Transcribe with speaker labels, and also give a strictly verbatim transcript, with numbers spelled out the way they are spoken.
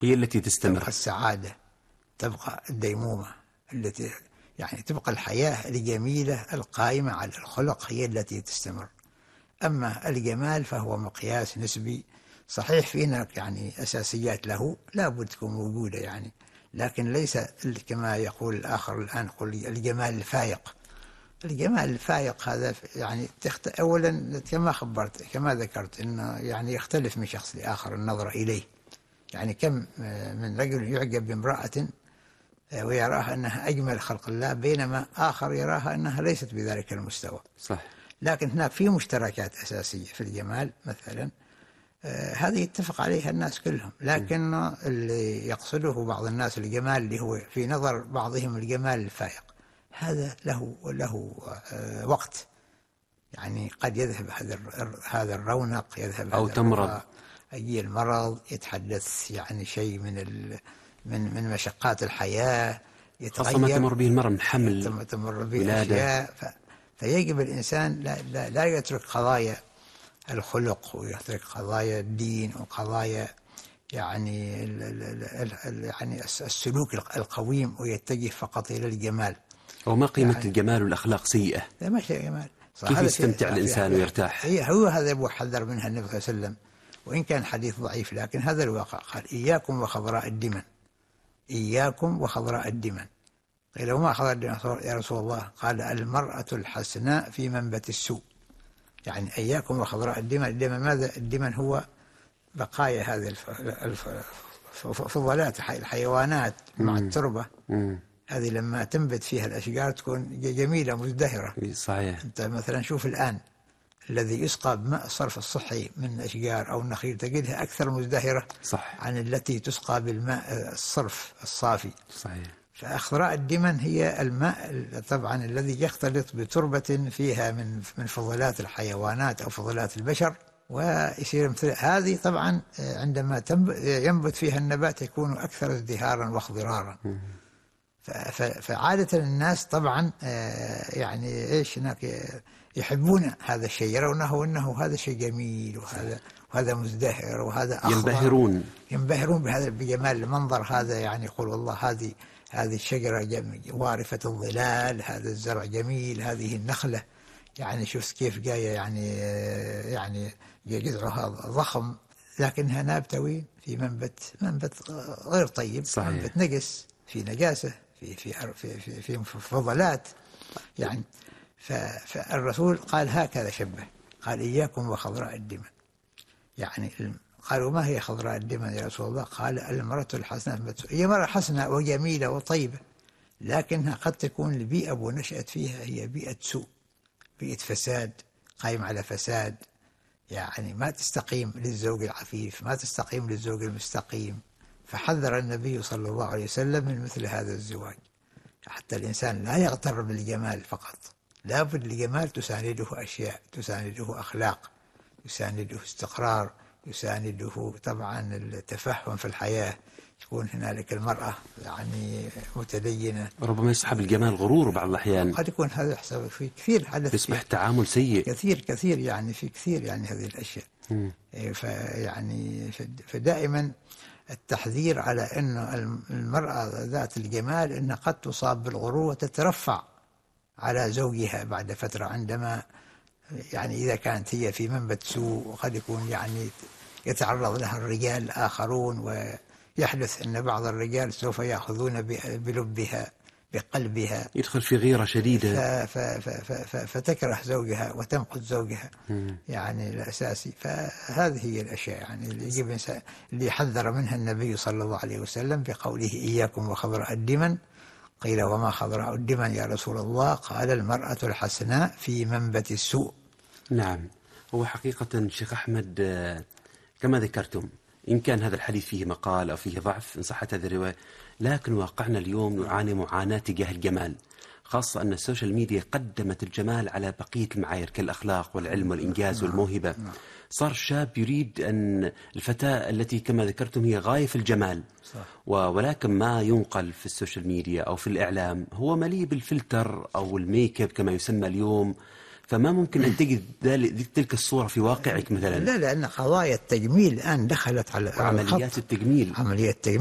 Speaker 1: هي التي تستمر.
Speaker 2: تبقى السعادة، تبقى الديمومة التي يعني تبقى الحياة الجميلة القائمة على الخلق هي التي تستمر. أما الجمال فهو مقياس نسبي، صحيح فينا يعني أساسيات له لا بد تكون موجودة يعني، لكن ليس كما يقول الآخر الآن قل الجمال الفائق. الجمال الفائق هذا يعني تخت... أولا كما خبرت كما ذكرت إنه يعني يختلف من شخص لآخر النظر إليه. يعني كم من رجل يعجب بامرأة ويراها أنها أجمل خلق الله، بينما آخر يراها أنها ليست بذلك المستوى.
Speaker 1: صح.
Speaker 2: لكن هناك في مشتركات أساسية في الجمال مثلا، آه هذه يتفق عليها الناس كلهم، لكن اللي يقصده بعض الناس الجمال اللي هو في نظر بعضهم الجمال الفائق، هذا له له آه وقت، يعني قد يذهب هذا هذا الرونق، يذهب
Speaker 1: أو
Speaker 2: هذا
Speaker 1: تمرض،
Speaker 2: يجي المرض، يتحدث يعني شيء من ال من من مشقات الحياة، يتغير،
Speaker 1: خاصة ما تمر به المرأة من حمل،
Speaker 2: تمر به
Speaker 1: ولادة.
Speaker 2: أشياء. ف فيجب الإنسان لا, لا, لا يترك قضايا الخلق ويترك قضايا الدين وقضايا يعني ال ال ال يعني السلوك القويم ويتجه فقط إلى الجمال.
Speaker 1: وما قيمة
Speaker 2: يعني
Speaker 1: الجمال والأخلاق سيئة؟
Speaker 2: لا ما شيء جمال.
Speaker 1: كيف يستمتع الإنسان ويرتاح؟
Speaker 2: هي هو هذا أبو حذر منها النبي صلى الله عليه وسلم، وإن كان حديث ضعيف لكن هذا الواقع. قال إياكم وخضراء الدمن، إياكم وخضراء الدمن. قيل وما خضراء الدمن يا رسول الله؟ قال المرأة الحسناء في منبت السوء. يعني إياكم وخضراء الدمن. الدمن ماذا؟ الدمن هو بقايا هذه الفضلات الحيوانات مع التربة.
Speaker 1: مم.
Speaker 2: هذه لما تنبت فيها الأشجار تكون جميلة مزدهرة.
Speaker 1: صحيح.
Speaker 2: أنت مثلا شوف الآن الذي يسقى بماء الصرف الصحي من الأشجار أو النخيل تجدها أكثر مزدهرة
Speaker 1: صح.
Speaker 2: عن التي تسقى بالماء الصرف الصافي.
Speaker 1: صحيح.
Speaker 2: فأخضراء الدمن هي الماء طبعا الذي يختلط بتربة فيها من من فضلات الحيوانات أو فضلات البشر ويصير مثل هذه. طبعا عندما ينبت فيها النبات يكون أكثر ازدهارا واخضرارا. فعادة الناس طبعا يعني ايش هناك يحبون هذا الشيء، يرونه انه هذا شيء جميل وهذا وهذا مزدهر وهذا اخضر،
Speaker 1: ينبهرون
Speaker 2: ينبهرون بهذا بجمال المنظر هذا. يعني يقول والله هذه هذه الشجرة وارفة الظلال، هذا الزرع جميل، هذه النخلة يعني شوف كيف جاية يعني يعني جذعها ضخم لكنها نابتة وين؟ في منبت منبت غير طيب.
Speaker 1: صحيح.
Speaker 2: منبت نجس، في نجاسة، في في في في, في فضلات يعني. فالرسول قال هكذا شبه، قال إياكم وخضراء الدمن. يعني قالوا ما هي خضراء الدمن يا رسول الله؟ قال المرأة الحسنة. هي مرأة حسنة وجميلة وطيبة، لكنها قد تكون البيئة ونشأت فيها هي بيئة سوء، بيئة فساد، قائم على فساد، يعني ما تستقيم للزوج العفيف، ما تستقيم للزوج المستقيم. فحذر النبي صلى الله عليه وسلم من مثل هذا الزواج، حتى الإنسان لا يغتر بالجمال فقط، لا بد الجمال تسانده أشياء، تسانده أخلاق، يسانده استقرار، يسانده طبعا التفهم في الحياة، يكون هنالك المرأة يعني متدينة.
Speaker 1: ربما يسحب الجمال غرور بعض الأحيان،
Speaker 2: قد يكون هذا يحصل في كثير، حدث
Speaker 1: يصبح التعامل سيء
Speaker 2: كثير كثير يعني في كثير يعني هذه الأشياء. فيعني فدائما التحذير على أن المرأة ذات الجمال أنها قد تصاب بالغرور وتترفع على زوجها بعد فترة، عندما يعني إذا كانت هي في منبت سوء، وقد يكون يعني يتعرض لها الرجال الآخرون، ويحدث أن بعض الرجال سوف يأخذون بلبها بقلبها،
Speaker 1: يدخل في غيرة شديدة
Speaker 2: ف ف ف ف فتكره زوجها وتمقت زوجها
Speaker 1: مم.
Speaker 2: يعني الأساسي. فهذه هي الأشياء يعني اللي يجب اللي حذر منها النبي صلى الله عليه وسلم بقوله إياكم وخضراء الدمن. قيل وما خضراء الدمن يا رسول الله؟ قال المرأة الحسناء في منبت السوء.
Speaker 1: نعم. هو حقيقة شيخ أحمد كما ذكرتم، إن كان هذا الحديث فيه مقال أو فيه ضعف إن صحت هذه الرواية، لكن واقعنا اليوم نعاني معاناة تجاه الجمال، خاصة أن السوشيال ميديا قدمت الجمال على بقية المعايير كالأخلاق والعلم والإنجاز والموهبة. صار الشاب يريد أن الفتاة التي كما ذكرتم هي غاية في الجمال، ولكن ما ينقل في السوشيال ميديا أو في الإعلام هو مليء بالفلتر أو الميك اب كما يسمى اليوم، فما ممكن أن تجد ذلك تلك الصورة في واقعك مثلا.
Speaker 2: لا، لأن قضايا التجميل الآن دخلت على على
Speaker 1: عمليات
Speaker 2: الخط.
Speaker 1: التجميل
Speaker 2: عمليات التجميل